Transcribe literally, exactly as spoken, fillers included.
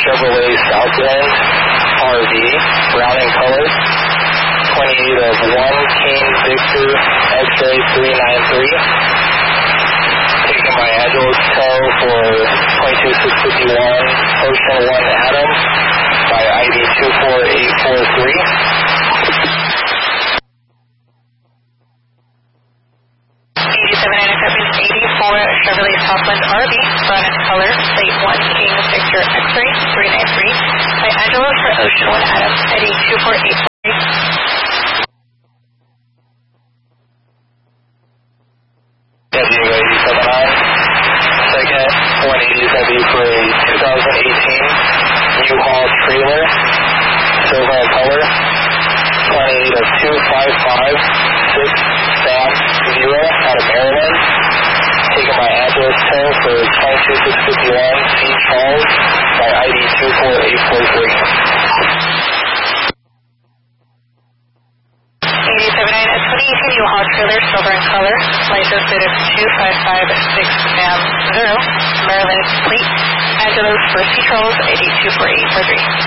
Chevrolet Southwind R V, brown in color, twenty-eight of one King Victor X-ray three nine three. Taking my Agile tow for twenty-two six fifty-one Ocean one Adam by I D two four eight four three. eighty-seven nine eighty-four Chevrolet Southwind R V, brown in color, plate one King Victor X-ray three nine three by Angelo for Ocean one Adam, I D two four eight four three. eighty-seven nine. Second, one eighty is going to be for a two thousand eighteen U-Haul trailer, silver in color, twenty-eight of two five five six Sam zero out of Maryland. Taking my address tow for twenty-two six fifty-one C Charles by I D two four eight four three. eighty-seven nine twenty eighteen U-Haul trailer, silver in color, license dated two five five six Sam zero, Maryland complete. Angelo's for C Charles, I D two four eight four three.